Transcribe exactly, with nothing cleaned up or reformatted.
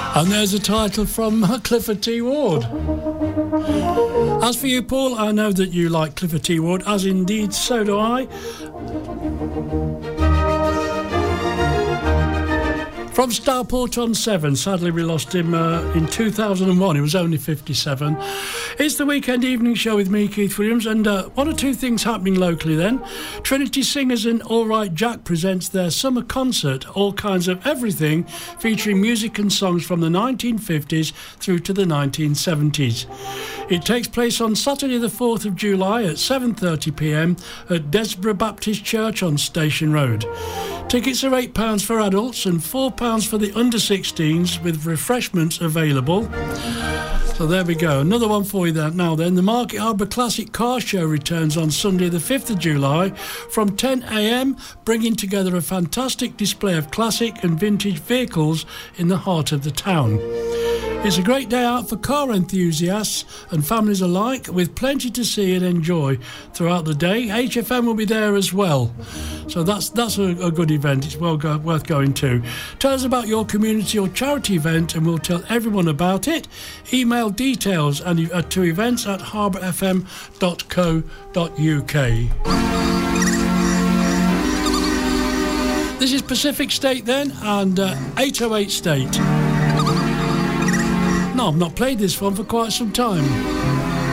And there's a title from Clifford T. Ward. As for you, Paul, I know that you like Clifford T. Ward, as indeed so do I. From Starport on seven, sadly we lost him uh, in two thousand one, he was only fifty-seven. It's the weekend evening show with me, Keith Williams, and uh, one or two things happening locally then. Trinity Singers and All Right Jack presents their summer concert, All Kinds of Everything, featuring music and songs from the nineteen fifties through to the nineteen seventies. It takes place on Saturday the fourth of July at seven thirty p m at Desborough Baptist Church on Station Road. Tickets are eight pounds for adults and four pounds for the under sixteens, with refreshments available. So there we go, another one for you there. Now then, the Market Harbour Classic Car Show returns on Sunday the fifth of July from ten a m, bringing together a fantastic display of classic and vintage vehicles in the heart of the town. It's a great day out for car enthusiasts and families alike, with plenty to see and enjoy throughout the day. H F M will be there as well, so that's that's a, a good event. It's well go, worth going to. Tell us about your community or charity event and we'll tell everyone about it. Email details and uh, to events at harbour f m dot co dot u k. This is Pacific State then, and uh, eight oh eight State. No, I've not played this one for quite some time.